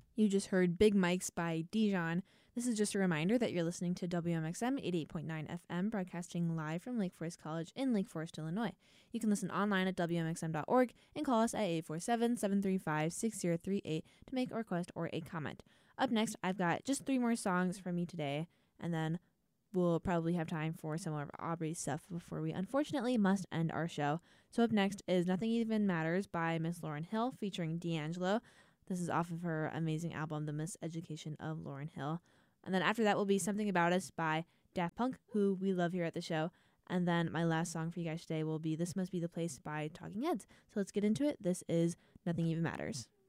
You just heard Big Mike's by Dijon. This is just a reminder that you're listening to WMXM 88.9 FM, broadcasting live from Lake Forest College in Lake Forest, Illinois. You can listen online at WMXM.org and call us at 847-735-6038 to make a request or a comment. Up next, I've got just 3 more songs from me today, and then we'll probably have time for some of Aubrey's stuff before we unfortunately must end our show. So up next is Nothing Even Matters by Miss Lauryn Hill featuring D'Angelo. This is off of her amazing album, The Miseducation of Lauryn Hill. And then after that will be Something About Us by Daft Punk, who we love here at the show. And then my last song for you guys today will be This Must Be the Place by Talking Heads. So let's get into it. This is Nothing Even Matters.